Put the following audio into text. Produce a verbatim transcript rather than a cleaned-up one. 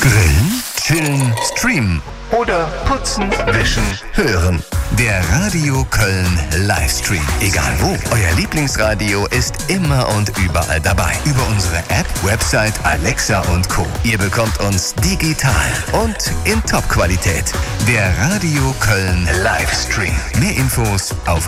Grillen, chillen, streamen oder putzen, wischen, hören. Der Radio Köln Livestream. Egal wo, euer Lieblingsradio ist immer und überall dabei. Über unsere App, Website, Alexa und Co. Ihr bekommt uns digital und in Top-Qualität. Der Radio Köln Livestream. Mehr Infos auf